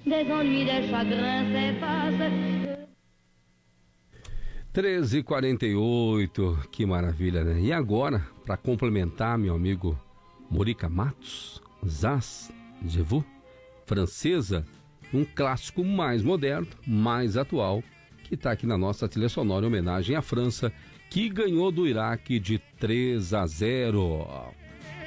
des ennuis, des chagrins s'effacent. 13h48, que maravilha, né? E agora, para complementar, meu amigo Morica Matos, Zaz de Vous, francesa, um clássico mais moderno, mais atual, que está aqui na nossa trilha sonora em homenagem à França, que ganhou do Iraque de 3-0.